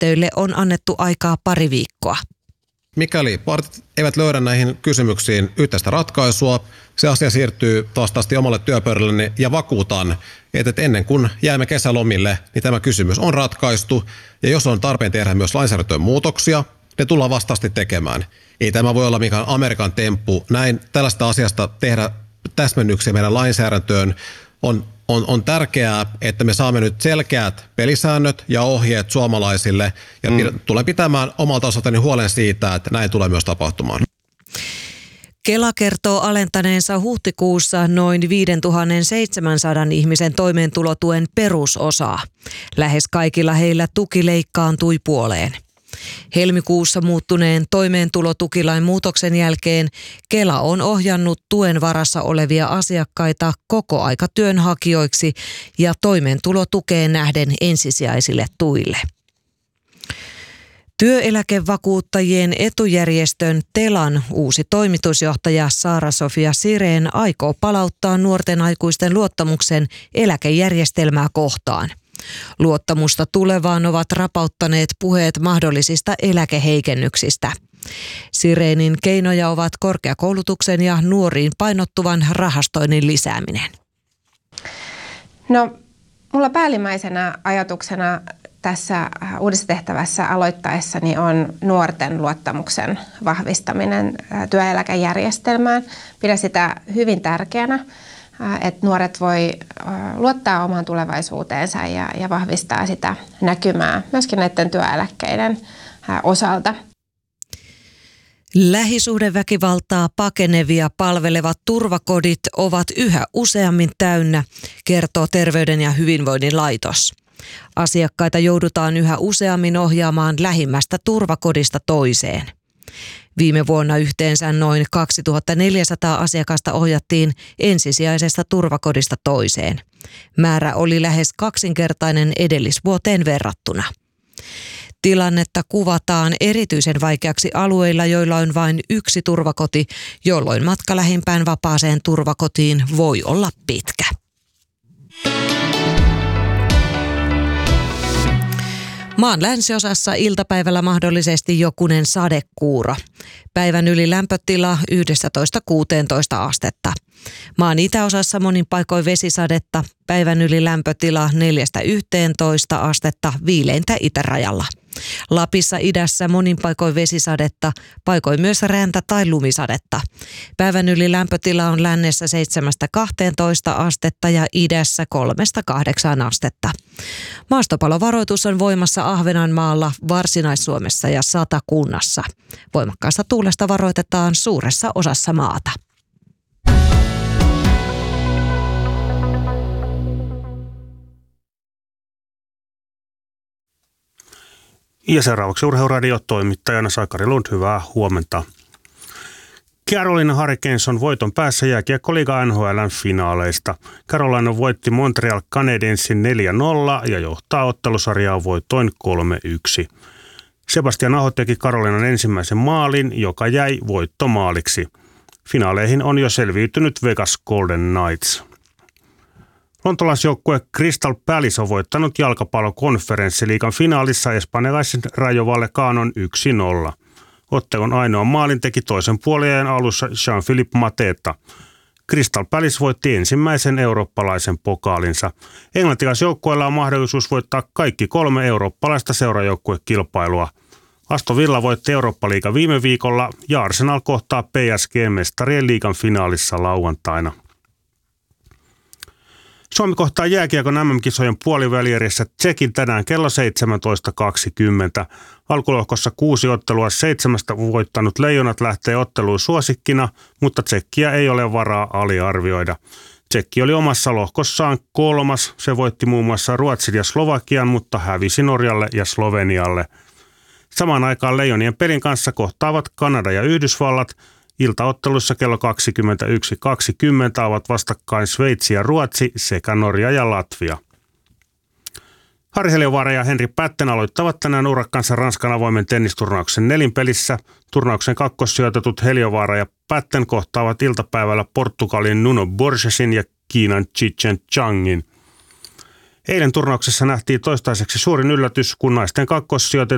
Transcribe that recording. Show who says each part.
Speaker 1: järjestöille on annettu aikaa 2 viikkoa.
Speaker 2: Mikäli partit eivät löydä näihin kysymyksiin yhteistä ratkaisua, se asia siirtyy vastaasti omalle työpöydälleni ja vakuutan, että ennen kuin jäämme kesälomille, niin tämä kysymys on ratkaistu. Ja jos on tarpeen tehdä myös lainsäädäntöön muutoksia, ne tullaan vastaasti tekemään. Ei tämä voi olla mikään Amerikan temppu. Näin tällaista asiasta tehdä täsmennyksiä meidän lainsäädäntöön on tärkeää, että me saamme nyt selkeät pelisäännöt ja ohjeet suomalaisille ja tulen pitämään omalta osaltani huolen siitä, että näin tulee myös tapahtumaan.
Speaker 1: Kela kertoo alentaneensa huhtikuussa noin 5700 ihmisen toimeentulotuen perusosaa. Lähes kaikilla heillä tuki leikkaantui puoleen. Helmikuussa muuttuneen toimeentulotukilain muutoksen jälkeen Kela on ohjannut tuen varassa olevia asiakkaita kokoaikatyönhakijoiksi ja toimeentulotukeen nähden ensisijaisille tuille. Työeläkevakuuttajien etujärjestön Telan uusi toimitusjohtaja Saara-Sofia Sirén aikoo palauttaa nuorten aikuisten luottamuksen eläkejärjestelmää kohtaan. Luottamusta tulevaan ovat rapauttaneet puheet mahdollisista eläkeheikennyksistä. Sirénin keinoja ovat korkeakoulutuksen ja nuoriin painottuvan rahastoinnin lisääminen.
Speaker 3: No, mulla päällimmäisenä ajatuksena tässä uudessa tehtävässä aloittaessani on nuorten luottamuksen vahvistaminen työeläkejärjestelmään. Pidän sitä hyvin tärkeänä, että nuoret voi luottaa omaan tulevaisuuteensa ja vahvistaa sitä näkymää myöskin näiden työeläkkeiden osalta.
Speaker 1: Lähisuhdeväkivaltaa pakenevia palvelevat turvakodit ovat yhä useammin täynnä, kertoo Terveyden ja hyvinvoinnin laitos. Asiakkaita joudutaan yhä useammin ohjaamaan lähimmästä turvakodista toiseen. Viime vuonna yhteensä noin 2400 asiakasta ohjattiin ensisijaisesta turvakodista toiseen. Määrä oli lähes 2-kertainen edellisvuoteen verrattuna. Tilannetta kuvataan erityisen vaikeaksi alueilla, joilla on vain yksi turvakoti, jolloin matka lähimpään vapaaseen turvakotiin voi olla pitkä. Maan länsiosassa iltapäivällä mahdollisesti jokunen sadekuuro. Päivän yli lämpötila 11–16 astetta. Maan itäosassa monin paikoin vesisadetta. Päivän yli lämpötila 4–11 astetta viileintä itärajalla. Lapissa idässä monin paikoin vesisadetta, paikoin myös räntä- tai lumisadetta. Päivän yli lämpötila on lännessä 7–12 astetta ja idässä 3–8 astetta. Maastopalovaroitus on voimassa Ahvenanmaalla, Varsinais-Suomessa ja Satakunnassa. Voimakkaasta tuulesta varoitetaan suuressa osassa maata.
Speaker 4: Ja seuraavaksi Urheiluradio-toimittajana Sakari Lund, hyvää huomenta. Carolina Hurricanes on voiton päässä jääkiekkoliiga NHL:n finaaleista. Carolina voitti Montreal Canadiensin 4-0 ja johtaa ottelusarjaa voitoin 3-1. Sebastian Aho teki Carolinan ensimmäisen maalin, joka jäi voittomaaliksi. Finaaleihin on jo selviytynyt Vegas Golden Knights. Lontolaisjoukkue Crystal Palace on voittanut jalkapallokonferenssiliigan finaalissa espanjalaisen Rayo Vallecanon 1-0. Ottelun ainoa maalin teki toisen puoliajan alussa Jean-Philippe Mateta. Crystal Palace voitti ensimmäisen eurooppalaisen pokaalinsa. Englantilaisjoukkueella on mahdollisuus voittaa kaikki 3 eurooppalaista seurajoukkuekilpailua. Aston Villa voitti Eurooppa-liiga viime viikolla ja Arsenal kohtaa PSG-mestarien liigan finaalissa lauantaina. Suomi kohtaa jääkiekon MM-kisojen puolivälierissä Tšekin tänään kello 17.20. Alkulohkossa 6 ottelua 7 voittanut Leijonat lähtee otteluun suosikkina, mutta Tšekkiä ei ole varaa aliarvioida. Tšekki oli omassa lohkossaan 3. Se voitti muun muassa Ruotsin ja Slovakian, mutta hävisi Norjalle ja Slovenialle. Samaan aikaan Leijonien pelin kanssa kohtaavat Kanada ja Yhdysvallat. Iltaottelussa kello 21.20 ovat vastakkain Sveitsi ja Ruotsi sekä Norja ja Latvia. Harri Heliövaara ja Henri Pätten aloittavat tänään urakkansa Ranskan avoimen tennisturnauksen nelinpelissä. Turnauksen kakkossijoitetut Heliövaara ja Pätten kohtaavat iltapäivällä Portugalin Nuno Borgesin ja Kiinan Chichen Changin. Eilen turnauksessa nähtiin toistaiseksi suurin yllätys, kun naisten kakkossijoitetut